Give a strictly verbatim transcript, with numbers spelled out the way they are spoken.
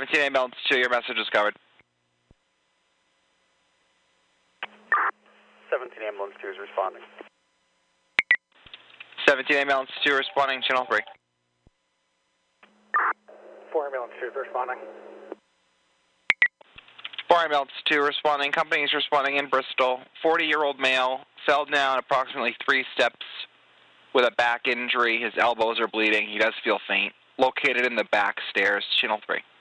seventeen ambulance two, your message is covered. seventeen ambulance two is responding. seventeen ambulance two responding, channel three. four ambulance two is responding. four ambulance two responding, company is responding in Bristol. forty-year-old male, fell down approximately three steps with a back injury. His elbows are bleeding. He does feel faint. Located in the back stairs, channel three.